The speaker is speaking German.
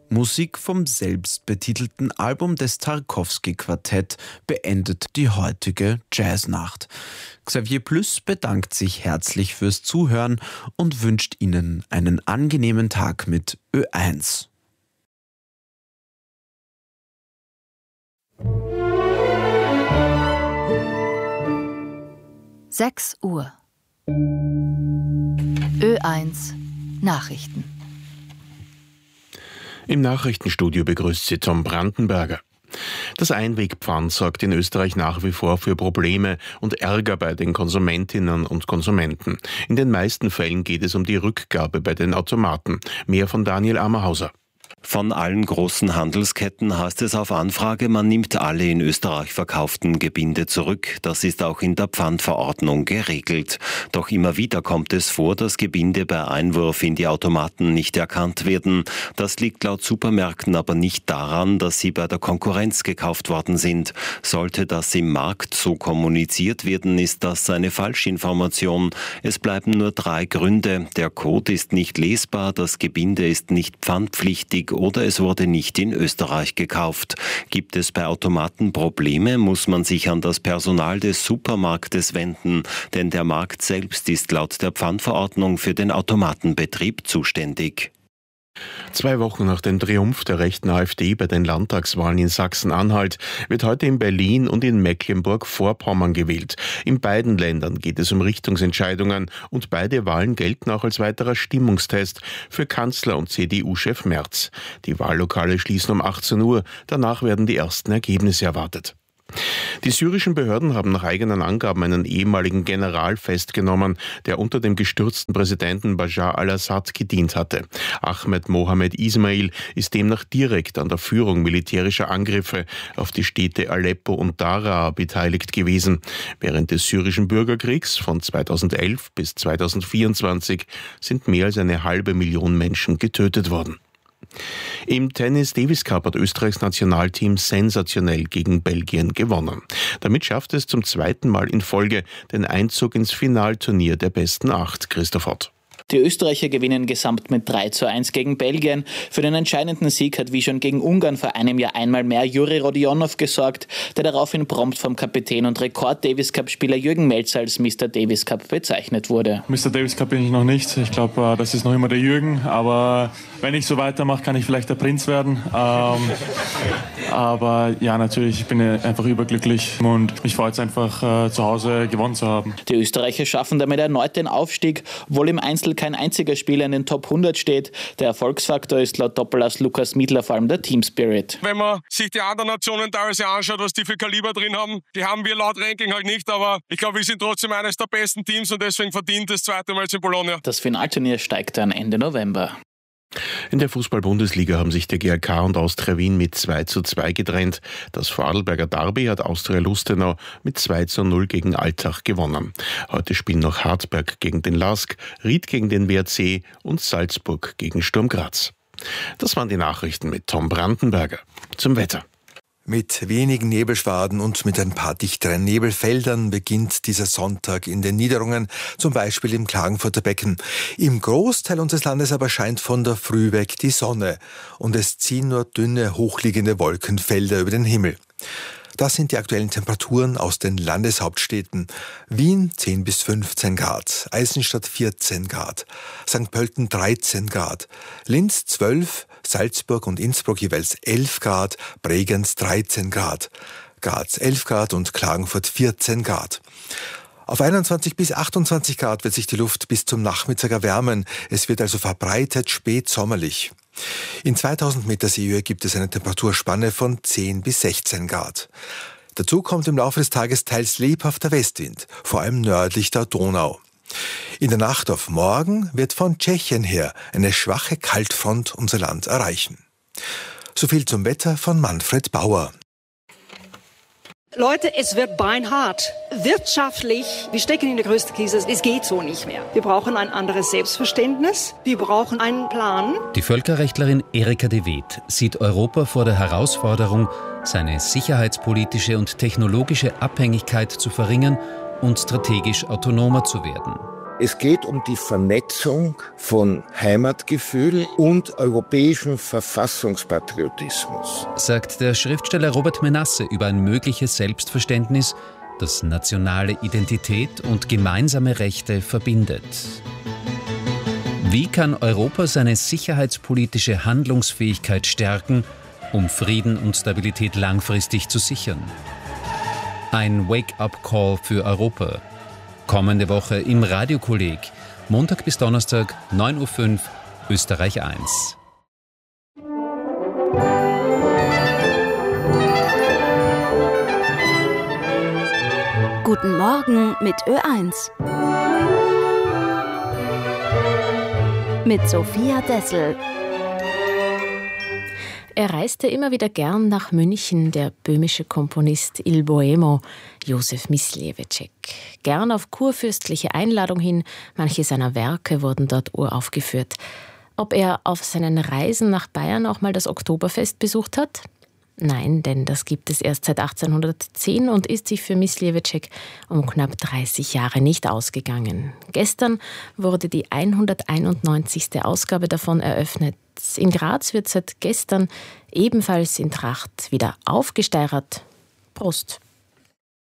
Musik vom selbstbetitelten Album des Tarkowski-Quartett beendet die heutige Jazznacht. Xavier Plüss bedankt sich herzlich fürs Zuhören und wünscht Ihnen einen angenehmen Tag mit Ö1. Sechs Uhr. Ö1 Nachrichten. Im Nachrichtenstudio begrüßt Sie Tom Brandenberger. Das Einwegpfand sorgt in Österreich nach wie vor für Probleme und Ärger bei den Konsumentinnen und Konsumenten. In den meisten Fällen geht es um die Rückgabe bei den Automaten. Mehr von Daniel Ammerhauser. Von allen großen Handelsketten heißt es auf Anfrage, man nimmt alle in Österreich verkauften Gebinde zurück. Das ist auch in der Pfandverordnung geregelt. Doch immer wieder kommt es vor, dass Gebinde bei Einwurf in die Automaten nicht erkannt werden. Das liegt laut Supermärkten aber nicht daran, dass sie bei der Konkurrenz gekauft worden sind. Sollte das im Markt so kommuniziert werden, ist das eine Falschinformation. Es bleiben nur 3 Gründe. Der Code ist nicht lesbar, das Gebinde ist nicht pfandpflichtig oder es wurde nicht in Österreich gekauft. Gibt es bei Automaten Probleme, muss man sich an das Personal des Supermarktes wenden, denn der Markt selbst ist laut der Pfandverordnung für den Automatenbetrieb zuständig. 2 Wochen nach dem Triumph der rechten AfD bei den Landtagswahlen in Sachsen-Anhalt wird heute in Berlin und in Mecklenburg-Vorpommern gewählt. In beiden Ländern geht es um Richtungsentscheidungen und beide Wahlen gelten auch als weiterer Stimmungstest für Kanzler und CDU-Chef Merz. Die Wahllokale schließen um 18 Uhr, danach werden die ersten Ergebnisse erwartet. Die syrischen Behörden haben nach eigenen Angaben einen ehemaligen General festgenommen, der unter dem gestürzten Präsidenten Bashar al-Assad gedient hatte. Ahmed Mohammed Ismail ist demnach direkt an der Führung militärischer Angriffe auf die Städte Aleppo und Daraa beteiligt gewesen. Während des syrischen Bürgerkriegs von 2011 bis 2024 sind mehr als 500.000 Menschen getötet worden. Im Tennis Davis Cup hat Österreichs Nationalteam sensationell gegen Belgien gewonnen. Damit schafft es zum 2. Mal in Folge den Einzug ins Finalturnier der besten 8. Christoph Ott. Die Österreicher gewinnen gesamt mit 3:1 gegen Belgien. Für den entscheidenden Sieg hat wie schon gegen Ungarn vor einem Jahr einmal mehr Juri Rodionov gesorgt, der daraufhin prompt vom Kapitän und Rekord-Davis-Cup-Spieler Jürgen Melzer als Mr. Davis Cup bezeichnet wurde. Mr. Davis Cup bin ich noch nicht. Ich glaube, das ist noch immer der Jürgen. Aber wenn ich so weitermache, kann ich vielleicht der Prinz werden. Aber ja, natürlich, ich bin einfach überglücklich und mich freut es einfach, zu Hause gewonnen zu haben. Die Österreicher schaffen damit erneut den Aufstieg, obwohl im Einzel kein einziger Spieler in den Top 100 steht. Der Erfolgsfaktor ist laut Doppelass Lukas Miedler vor allem der Team Spirit. Wenn man sich die anderen Nationen teilweise anschaut, was die für Kaliber drin haben, die haben wir laut Ranking halt nicht, aber ich glaube, wir sind trotzdem eines der besten Teams und deswegen verdient das 2. Mal in Bologna. Das Finalturnier steigt dann Ende November. In der Fußball-Bundesliga haben sich der GRK und Austria Wien mit 2:2 getrennt. Das Vorarlberger Derby hat Austria Lustenau mit 2:0 gegen Altach gewonnen. Heute spielen noch Hartberg gegen den LASK, Ried gegen den WRC und Salzburg gegen Sturm Graz. Das waren die Nachrichten mit Tom Brandenberger. Zum Wetter. Mit wenigen Nebelschwaden und mit ein paar dichteren Nebelfeldern beginnt dieser Sonntag in den Niederungen, zum Beispiel im Klagenfurter Becken. Im Großteil unseres Landes aber scheint von der Früh weg die Sonne und es ziehen nur dünne, hochliegende Wolkenfelder über den Himmel. Das sind die aktuellen Temperaturen aus den Landeshauptstädten. Wien 10 bis 15 Grad, Eisenstadt 14 Grad, St. Pölten 13 Grad, Linz 12, Salzburg und Innsbruck jeweils 11 Grad, Bregenz 13 Grad, Graz 11 Grad und Klagenfurt 14 Grad. Auf 21 bis 28 Grad wird sich die Luft bis zum Nachmittag erwärmen. Es wird also verbreitet spätsommerlich. In 2000 Meter Seehöhe gibt es eine Temperaturspanne von 10 bis 16 Grad. Dazu kommt im Laufe des Tages teils lebhafter Westwind, vor allem nördlich der Donau. In der Nacht auf morgen wird von Tschechien her eine schwache Kaltfront unser Land erreichen. So viel zum Wetter von Manfred Bauer. Leute, es wird beinhart. Wirtschaftlich, wir stecken in der größten Krise. Es geht so nicht mehr. Wir brauchen ein anderes Selbstverständnis. Wir brauchen einen Plan. Die Völkerrechtlerin Erika de Weet sieht Europa vor der Herausforderung, seine sicherheitspolitische und technologische Abhängigkeit zu verringern und strategisch autonomer zu werden. Es geht um die Vernetzung von Heimatgefühl und europäischem Verfassungspatriotismus, sagt der Schriftsteller Robert Menasse über ein mögliches Selbstverständnis, das nationale Identität und gemeinsame Rechte verbindet. Wie kann Europa seine sicherheitspolitische Handlungsfähigkeit stärken, um Frieden und Stabilität langfristig zu sichern? Ein Wake-up-Call für Europa. Kommende Woche im Radiokolleg. Montag bis Donnerstag, 9.05 Uhr, Österreich 1. Guten Morgen mit Ö1. Mit Sophia Dessel. Er reiste immer wieder gern nach München, der böhmische Komponist Il Boemo, Józef Myslewitschek. Gern auf kurfürstliche Einladung hin, manche seiner Werke wurden dort uraufgeführt. Ob er auf seinen Reisen nach Bayern auch mal das Oktoberfest besucht hat? Nein, denn das gibt es erst seit 1810 und ist sich für Myslewitschek um knapp 30 Jahre nicht ausgegangen. Gestern wurde die 191. Ausgabe davon eröffnet. In Graz wird seit gestern ebenfalls in Tracht wieder aufgesteigert. Prost!